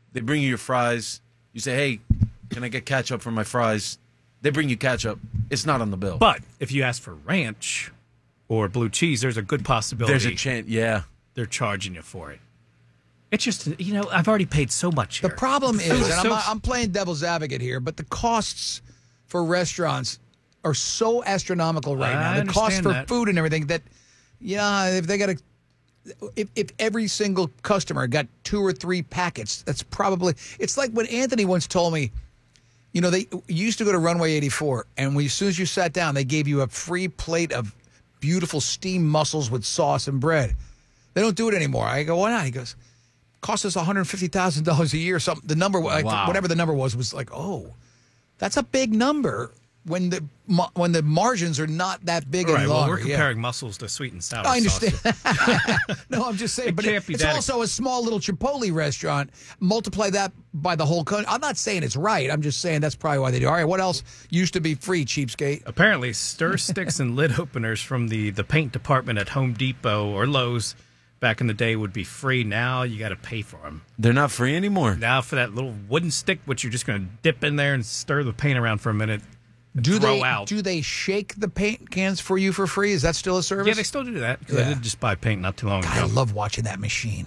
They bring you your fries. You say, hey, can I get ketchup for my fries? They bring you ketchup. It's not on the bill. But if you ask for ranch or blue cheese, there's a good possibility. There's a chance, yeah. They're charging you for it. It's just, I've already paid so much here. The problem is, and I'm playing devil's advocate here, but the costs for restaurants are so astronomical right now. The cost for food and everything that, if they got to, if every single customer got 2 or 3 packets, that's probably, it's like when Anthony once told me, they used to go to Runway 84, and as soon as you sat down, they gave you a free plate of beautiful steamed mussels with sauce and bread. They don't do it anymore. I go, why not? He goes, cost us $150,000 a year or something. The number, whatever the number was like, oh, that's a big number when the margins are not that big any longer. Well, we're comparing mussels to sweet and sour. I understand. No, I'm just saying, but it's also a small little Chipotle restaurant. Multiply that by the whole country. I'm not saying it's right. I'm just saying that's probably why they do. All right, what else used to be free, cheapskate? Apparently, stir sticks and lid openers from the paint department at Home Depot or Lowe's back in the day would be free. Now you got to pay for them. They're not free anymore. Now for that little wooden stick, which you're just going to dip in there and stir the paint around for a minute. Do they shake the paint cans for you for free? Is that still a service? Yeah, they still do that. I did just buy paint not too long ago. I love watching that machine.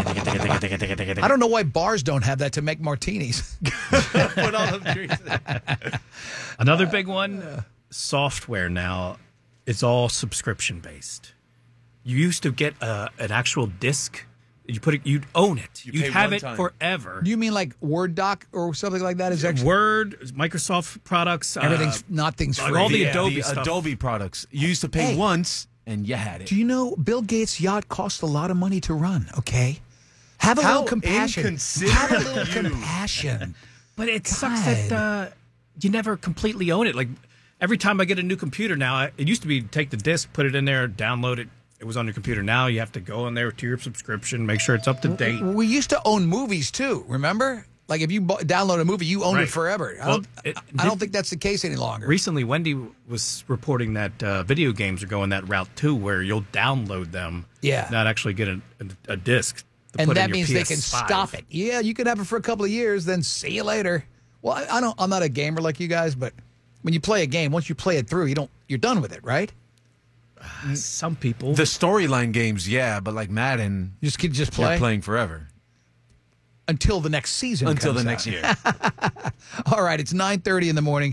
I don't know why bars don't have that to make martinis. Put all the drinks in. Another big one, software now. It's all subscription based. You used to get an actual disc. You'd own it. You'd have it forever. Do you mean like Word doc or something like that? Word, Microsoft products. Nothing's free. All the Adobe stuff. Adobe products. You used to pay once, and you had it. Do you know Bill Gates' yacht cost a lot of money to run, okay? Have a little compassion. Have a little compassion. But it sucks that you never completely own it. Like, every time I get a new computer now, it used to be take the disc, put it in there, download it. It was on your computer. Now you have to go in there to your subscription, make sure it's up to date. We used to own movies, too, remember? Like, if you download a movie, you own it forever. I don't think that's the case any longer. Recently, Wendy was reporting that video games are going that route, too, where you'll download them, not actually get a disc. And that means they can stop it. Yeah, you can have it for a couple of years, then see you later. Well, I'm not a gamer like you guys, but when you play a game, once you play it through, you're done with it, right? Some people. The storyline games, but like Madden, you just play? You're playing forever. Until the next season. Until the next year. All right, it's 9:30 in the morning.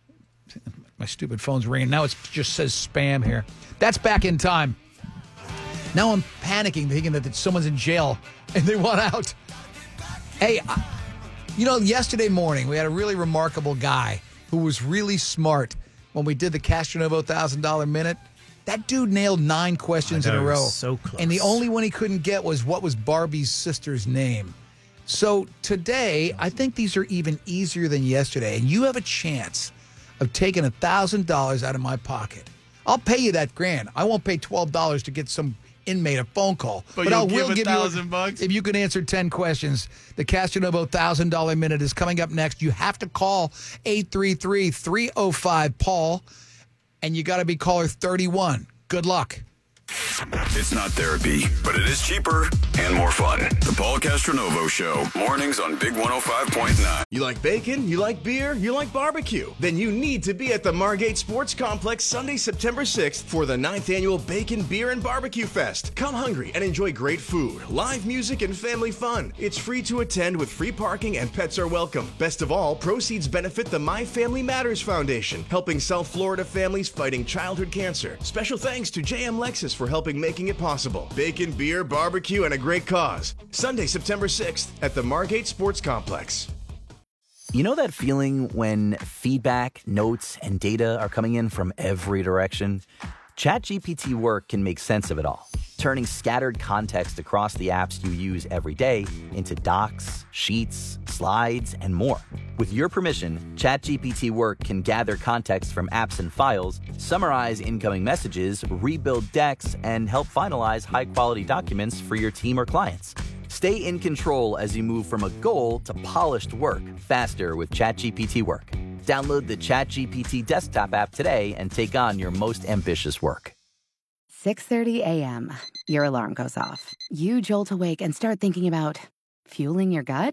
My stupid phone's ringing. Now it just says spam here. That's Back in Time. Now I'm panicking, thinking that someone's in jail and they want out. Hey, yesterday morning we had a really remarkable guy who was really smart when we did the Castronovo $1,000 minute. That dude nailed 9 questions in a row. So close. And the only one he couldn't get was what was Barbie's sister's name. So today, I think these are even easier than yesterday. And you have a chance of taking $1,000 out of my pocket. I'll pay you that $1,000. I won't pay $12 to get some inmate a phone call. But I will give you $1,000 if you can answer 10 questions. The Castronovo $1,000 minute is coming up next. You have to call 833-305-PAUL. And you got to be caller 31. Good luck. It's not therapy, but it is cheaper and more fun. The Paul Castronovo Show. Mornings on Big 105.9. You like bacon? You like beer? You like barbecue? Then you need to be at the Margate Sports Complex Sunday, September 6th for the 9th annual Bacon, Beer, and Barbecue Fest. Come hungry and enjoy great food, live music, and family fun. It's free to attend with free parking and pets are welcome. Best of all, proceeds benefit the My Family Matters Foundation, helping South Florida families fighting childhood cancer. Special thanks to JM Lexus for helping making it possible. Bacon, beer, barbecue, and a great cause. Sunday, September 6th at the Margate Sports Complex. You know that feeling when feedback, notes, and data are coming in from every direction? ChatGPT Work can make sense of it all, turning scattered context across the apps you use every day into docs, sheets, slides, and more. With your permission, ChatGPT Work can gather context from apps and files, summarize incoming messages, rebuild decks, and help finalize high-quality documents for your team or clients. Stay in control as you move from a goal to polished work faster with ChatGPT Work. Download the ChatGPT desktop app today and take on your most ambitious work. 6:30 a.m. Your alarm goes off. You jolt awake and start thinking about fueling your gut?